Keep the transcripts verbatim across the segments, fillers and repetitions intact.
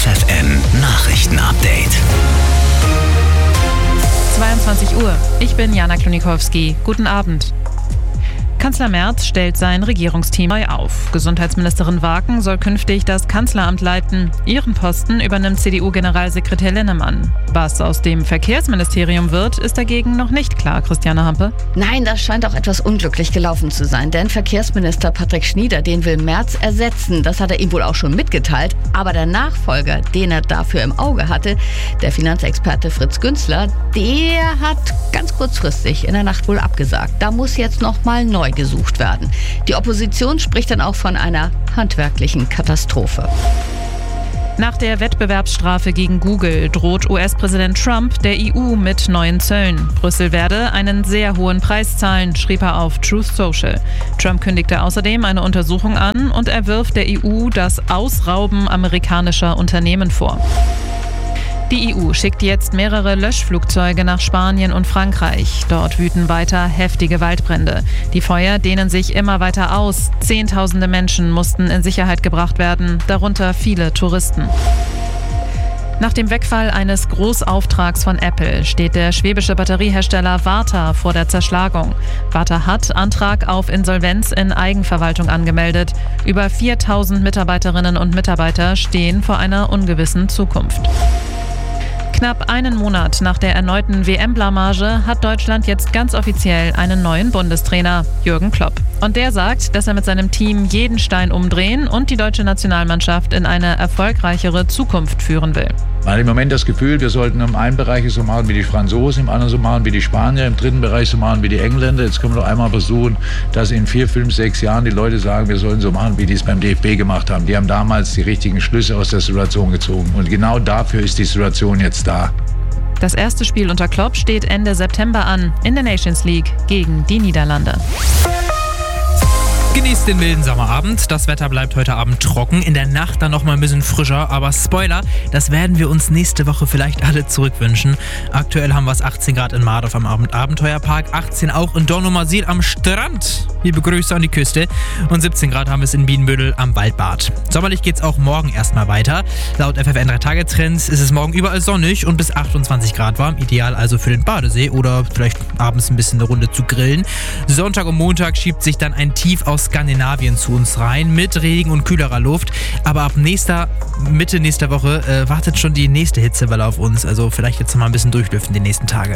F F M Nachrichten-Update. zweiundzwanzig Uhr. Ich bin Jana Klonikowski. Guten Abend. Kanzler Merz stellt sein Regierungsteam neu auf. Gesundheitsministerin Waken soll künftig das Kanzleramt leiten. Ihren Posten übernimmt C D U-Generalsekretär Linnemann. Was aus dem Verkehrsministerium wird, ist dagegen noch nicht klar. Christiane Hampe? Nein, das scheint auch etwas unglücklich gelaufen zu sein. Denn Verkehrsminister Patrick Schnieder, den will Merz ersetzen. Das hat er ihm wohl auch schon mitgeteilt. Aber der Nachfolger, den er dafür im Auge hatte, der Finanzexperte Fritz Günzler, der hat ganz kurzfristig in der Nacht wohl abgesagt. Da muss jetzt noch mal neu gesucht werden. Die Opposition spricht dann auch von einer handwerklichen Katastrophe. Nach der Wettbewerbsstrafe gegen Google droht U S-Präsident Trump der E U mit neuen Zöllen. Brüssel werde einen sehr hohen Preis zahlen, schrieb er auf Truth Social. Trump kündigte außerdem eine Untersuchung an und er wirft der E U das Ausrauben amerikanischer Unternehmen vor. Die E U schickt jetzt mehrere Löschflugzeuge nach Spanien und Frankreich. Dort wüten weiter heftige Waldbrände. Die Feuer dehnen sich immer weiter aus. Zehntausende Menschen mussten in Sicherheit gebracht werden, darunter viele Touristen. Nach dem Wegfall eines Großauftrags von Apple steht der schwäbische Batteriehersteller Varta vor der Zerschlagung. Varta hat Antrag auf Insolvenz in Eigenverwaltung angemeldet. Über viertausend Mitarbeiterinnen und Mitarbeiter stehen vor einer ungewissen Zukunft. Knapp einen Monat nach der erneuten W M-Blamage hat Deutschland jetzt ganz offiziell einen neuen Bundestrainer, Jürgen Klopp. Und der sagt, dass er mit seinem Team jeden Stein umdrehen und die deutsche Nationalmannschaft in eine erfolgreichere Zukunft führen will. Man hat im Moment das Gefühl, wir sollten im einen Bereich so machen wie die Franzosen, im anderen so machen wie die Spanier, im dritten Bereich so machen wie die Engländer. Jetzt können wir doch einmal versuchen, dass in vier, fünf, sechs Jahren die Leute sagen, wir sollen so machen, wie die es beim D F B gemacht haben. Die haben damals die richtigen Schlüsse aus der Situation gezogen. Und genau dafür ist die Situation jetzt da. Das erste Spiel unter Klopp steht Ende September an, in der Nations League gegen die Niederlande. Genießt den milden Sommerabend. Das Wetter bleibt heute Abend trocken. In der Nacht dann noch mal ein bisschen frischer. Aber Spoiler, das werden wir uns nächste Woche vielleicht alle zurückwünschen. Aktuell haben wir es achtzehn Grad in Mardorf am Abenteuerpark, achtzehn auch in Dornumersiel am Strand. Liebe Grüße an die Küste. Und siebzehn Grad haben wir es in Bienenbüttel am Waldbad. Sommerlich geht es auch morgen erstmal weiter. Laut F F N drei Tage Trends ist es morgen überall sonnig und bis achtundzwanzig Grad warm. Ideal also für den Badesee oder vielleicht abends ein bisschen eine Runde zu grillen. Sonntag und Montag schiebt sich dann ein Tief aus Skandinavien zu uns rein mit Regen und kühlerer Luft. Aber ab nächster, Mitte nächster Woche äh, wartet schon die nächste Hitzewelle auf uns. Also vielleicht jetzt noch mal ein bisschen durchlüften die nächsten Tage.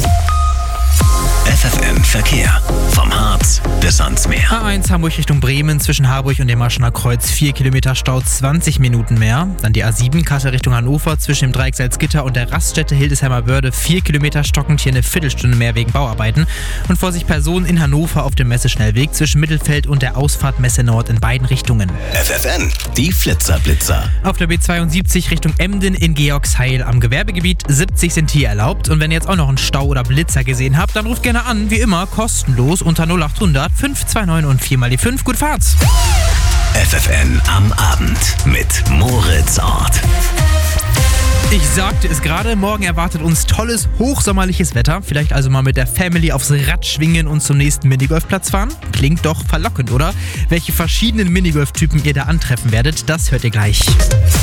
F F M Verkehr. Vom Harz bis ans Meer. A eins Hamburg Richtung Bremen zwischen Harburg und dem Marschener Kreuz vier Kilometer Stau, zwanzig Minuten mehr. Dann die A sieben Kassel Richtung Hannover zwischen dem Dreieck Salzgitter und der Raststätte Hildesheimer Wörde vier Kilometer stockend, hier eine Viertelstunde mehr wegen Bauarbeiten. Und Vorsicht Personen in Hannover auf dem Messeschnellweg zwischen Mittelfeld und der Ausfahrt Messe Nord in beiden Richtungen. F F N, die Flitzer-Blitzer. Auf der B zweiundsiebzig Richtung Emden in Georgsheil am Gewerbegebiet siebzig sind hier erlaubt. Und wenn ihr jetzt auch noch einen Stau oder Blitzer gesehen habt, dann ruft gerne an, wie immer, kostenlos unter null achthundert fünf zwei neun und vier mal die fünf. Gut Fahrts! F F N am Abend mit Moritz Ort. Ich sagte es gerade, morgen erwartet uns tolles, hochsommerliches Wetter. Vielleicht also mal mit der Family aufs Rad schwingen und zum nächsten Minigolfplatz fahren. Klingt doch verlockend, oder? Welche verschiedenen Minigolf-Typen ihr da antreffen werdet, das hört ihr gleich.